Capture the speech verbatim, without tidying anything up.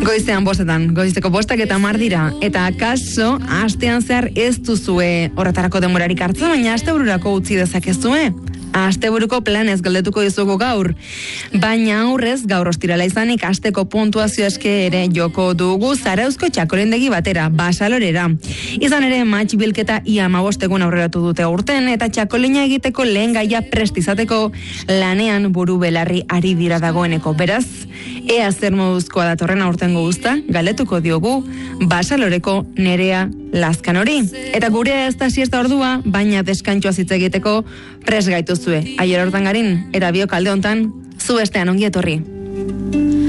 Goizean bostetan, goizeko bostak eta mar dira. Eta akaso, astean zehar ez duzue horretarako denborarik hartzen, baina astebururako utzi dezakezue. Asteburuko planez galdetuko dizugu gaur. Baina aurrez, gaur ostirala izanik, asteko puntuazio eske ere joko dugu Zarauzko txakolindegi batera, Basalorera. Izan ere, match bilketa ia hamabostegun aurreratu dute urten, eta txakolina egiteko lehen gaia prestizateko lanean buru belarri ari dira dagoeneko. Beraz, ea zer moduzkoa datorren aurtengo guzta, galdetuko diogu Basaloreko Nerea Lazkanori. Eta gure ez da siesta ordua, baina deskantxoa hitz egiteko pres gaituzue. Aier hortan garin, eta biok alde hontan, zu bestean ongi etorri.